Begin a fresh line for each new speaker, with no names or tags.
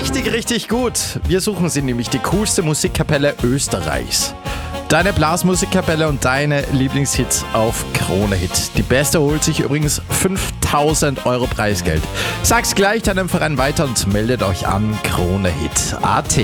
richtig, richtig gut. Wir suchen sie nämlich, die coolste Musikkapelle Österreichs. Deine Blasmusikkapelle und deine Lieblingshits auf Krone Hit. Die beste holt sich übrigens 5.000 Euro Preisgeld. Sag's gleich deinem Verein weiter und meldet euch an kronehit.at.